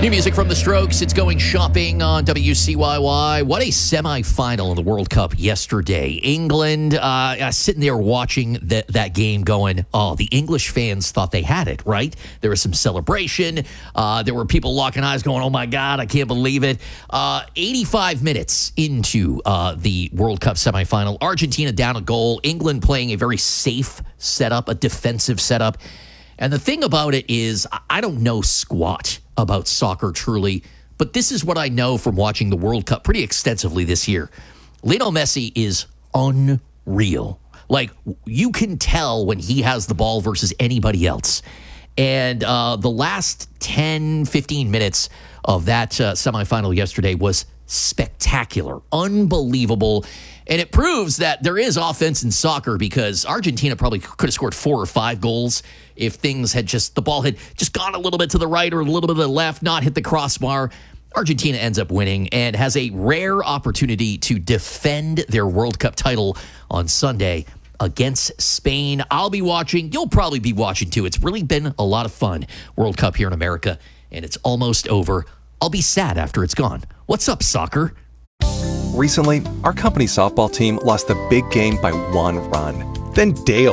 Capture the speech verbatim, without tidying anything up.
New music from The Strokes. It's going shopping on W C Y Y. What a semifinal of the World Cup yesterday. England, uh, uh, sitting there watching the, that game going, oh, the English fans thought they had it, right? There was some celebration. Uh, there were people locking eyes going, oh, my God, I can't believe it. Uh, eighty-five minutes into uh, the World Cup semifinal, Argentina down a goal. England playing a very safe setup, a defensive setup. And the thing about it is, I don't know squat about soccer truly, but this is what I know from watching the World Cup pretty extensively this year. Lionel Messi is unreal. Like, you can tell when he has the ball versus anybody else. And uh, the last ten, fifteen minutes of that uh, semifinal yesterday was spectacular, unbelievable. And it proves that there is offense in soccer, because Argentina probably could have scored four or five goals if things had just, the ball had just gone a little bit to the right or a little bit to the left, not hit the crossbar. Argentina ends up winning and has a rare opportunity to defend their World Cup title on Sunday against Spain. I'll be watching. You'll probably be watching too. It's really been a lot of fun, World Cup here in America, and it's almost over. I'll be sad after it's gone. What's up, soccer? Recently, our company softball team lost the big game by one run. Then Dale